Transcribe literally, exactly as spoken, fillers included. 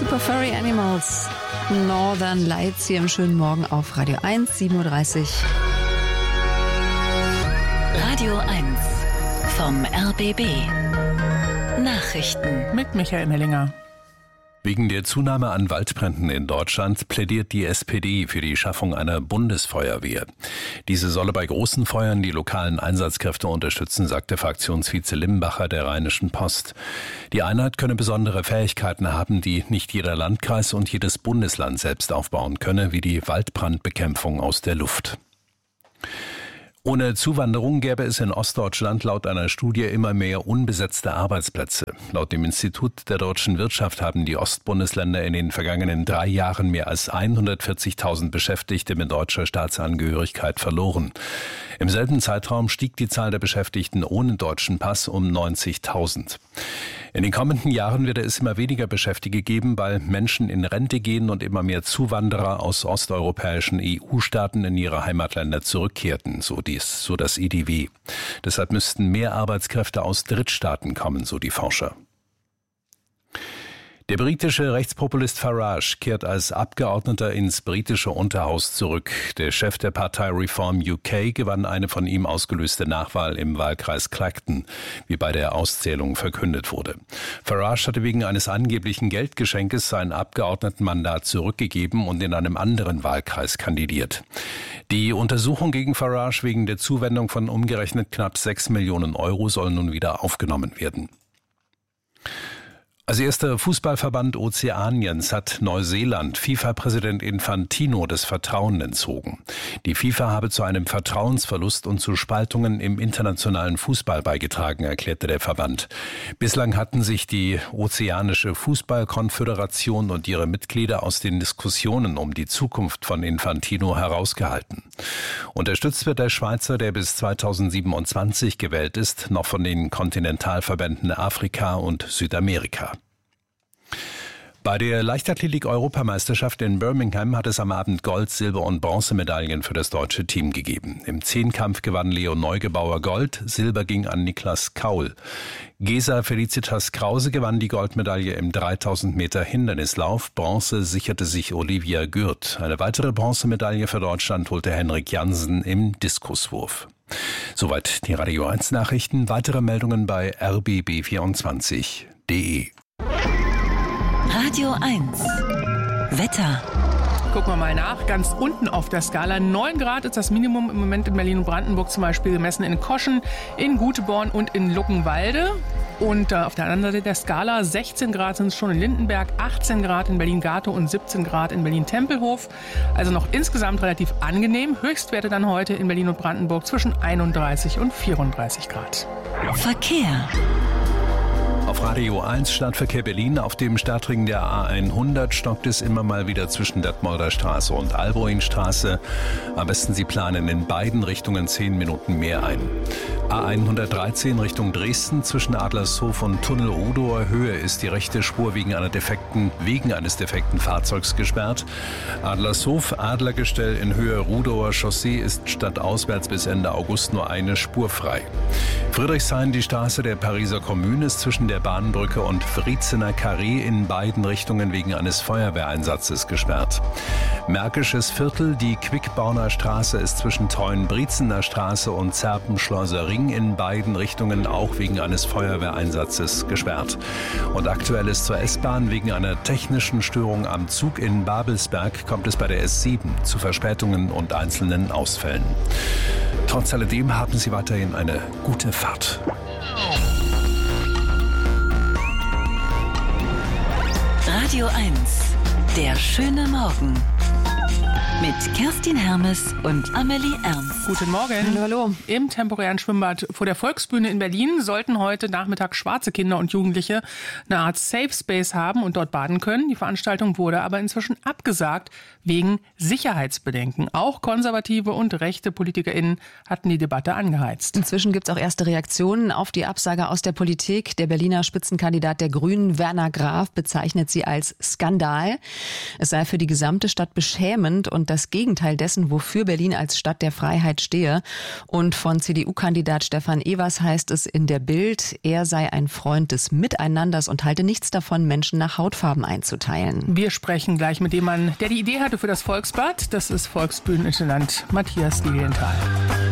Super Furry Animals, Northern Lights hier im schönen Morgen auf Radio eins, sieben Uhr dreißig. Radio eins vom R B B. Nachrichten mit Michael Mellinger. Wegen der Zunahme an Waldbränden in Deutschland plädiert die S P D für die Schaffung einer Bundesfeuerwehr. Diese solle bei großen Feuern die lokalen Einsatzkräfte unterstützen, sagte Fraktionsvize Limbacher der Rheinischen Post. Die Einheit könne besondere Fähigkeiten haben, die nicht jeder Landkreis und jedes Bundesland selbst aufbauen könne, wie die Waldbrandbekämpfung aus der Luft. Ohne Zuwanderung gäbe es in Ostdeutschland laut einer Studie immer mehr unbesetzte Arbeitsplätze. Laut dem Institut der deutschen Wirtschaft haben die Ostbundesländer in den vergangenen drei Jahren mehr als hundertvierzigtausend Beschäftigte mit deutscher Staatsangehörigkeit verloren. Im selben Zeitraum stieg die Zahl der Beschäftigten ohne deutschen Pass um neunzigtausend. In den kommenden Jahren wird es immer weniger Beschäftigte geben, weil Menschen in Rente gehen und immer mehr Zuwanderer aus osteuropäischen E U-Staaten in ihre Heimatländer zurückkehrten, so dies, so das I D W. Deshalb müssten mehr Arbeitskräfte aus Drittstaaten kommen, so die Forscher. Der britische Rechtspopulist Farage kehrt als Abgeordneter ins britische Unterhaus zurück. Der Chef der Partei Reform U K gewann eine von ihm ausgelöste Nachwahl im Wahlkreis Clacton, wie bei der Auszählung verkündet wurde. Farage hatte wegen eines angeblichen Geldgeschenkes sein Abgeordnetenmandat zurückgegeben und in einem anderen Wahlkreis kandidiert. Die Untersuchung gegen Farage wegen der Zuwendung von umgerechnet knapp sechs Millionen Euro soll nun wieder aufgenommen werden. Als erster Fußballverband Ozeaniens hat Neuseeland FIFA-Präsident Infantino das Vertrauen entzogen. Die FIFA habe zu einem Vertrauensverlust und zu Spaltungen im internationalen Fußball beigetragen, erklärte der Verband. Bislang hatten sich die Ozeanische Fußballkonföderation und ihre Mitglieder aus den Diskussionen um die Zukunft von Infantino herausgehalten. Unterstützt wird der Schweizer, der bis zweitausendsiebenundzwanzig gewählt ist, noch von den Kontinentalverbänden Afrika und Südamerika. Bei der Leichtathletik-Europameisterschaft in Birmingham hat es am Abend Gold-, Silber- und Bronzemedaillen für das deutsche Team gegeben. Im Zehnkampf gewann Leo Neugebauer Gold, Silber ging an Niklas Kaul. Gesa Felicitas Krause gewann die Goldmedaille im dreitausend Meter Hindernislauf, Bronze sicherte sich Olivia Gürt. Eine weitere Bronzemedaille für Deutschland holte Henrik Jansen im Diskuswurf. Soweit die Radio eins Nachrichten, weitere Meldungen bei r b b vierundzwanzig punkt d e. Radio eins Wetter. Gucken wir mal nach. Ganz unten auf der Skala. neun Grad ist das Minimum im Moment in Berlin und Brandenburg zum Beispiel gemessen in Koschen, in Guteborn und in Luckenwalde. Und äh, auf der anderen Seite der Skala sechzehn Grad sind es schon in Lindenberg, achtzehn Grad in Berlin-Gatow und siebzehn Grad in Berlin-Tempelhof. Also noch insgesamt relativ angenehm. Höchstwerte dann heute in Berlin und Brandenburg zwischen einunddreißig und vierunddreißig Grad. Verkehr. Auf Radio eins Stadtverkehr Berlin. Auf dem Stadtring der A hundert stockt es immer mal wieder zwischen Detmolder Straße und Alboinstraße. Am besten Sie planen in beiden Richtungen zehn Minuten mehr ein. A hundertdreizehn Richtung Dresden zwischen Adlershof und Tunnel Rudower Höhe ist die rechte Spur wegen einer defekten, wegen eines defekten Fahrzeugs gesperrt. Adlershof Adlergestell in Höhe Rudower Chaussee ist stadtauswärts bis Ende August nur eine Spur frei. Friedrichshain, die Straße der Pariser Kommune, ist zwischen der Bahnbrücke und Friezener Carré in beiden Richtungen wegen eines Feuerwehreinsatzes gesperrt. Märkisches Viertel, die Quickborner Straße ist zwischen Teun-Briezener Straße und Zerpenschleuser Ring in beiden Richtungen auch wegen eines Feuerwehreinsatzes gesperrt. Und aktuell ist zur S-Bahn wegen einer technischen Störung am Zug in Babelsberg kommt es bei der S sieben zu Verspätungen und einzelnen Ausfällen. Trotz alledem haben Sie weiterhin eine gute Fahrt. Radio eins, der schöne Morgen. Mit Kerstin Hermes und Amelie Ernst. Guten Morgen. Hallo, hallo. Im temporären Schwimmbad vor der Volksbühne in Berlin sollten heute Nachmittag schwarze Kinder und Jugendliche eine Art Safe Space haben und dort baden können. Die Veranstaltung wurde aber inzwischen abgesagt wegen Sicherheitsbedenken. Auch konservative und rechte PolitikerInnen hatten die Debatte angeheizt. Inzwischen gibt es auch erste Reaktionen auf die Absage aus der Politik. Der Berliner Spitzenkandidat der Grünen, Werner Graf, bezeichnet sie als Skandal. Es sei für die gesamte Stadt beschämend und überwiegend das Gegenteil dessen, wofür Berlin als Stadt der Freiheit stehe. Und von C D U-Kandidat Stefan Evers heißt es in der Bild, er sei ein Freund des Miteinanders und halte nichts davon, Menschen nach Hautfarben einzuteilen. Wir sprechen gleich mit dem Mann, der die Idee hatte für das Volksbad. Das ist Volksbühnenintendant Matthias Lilienthal.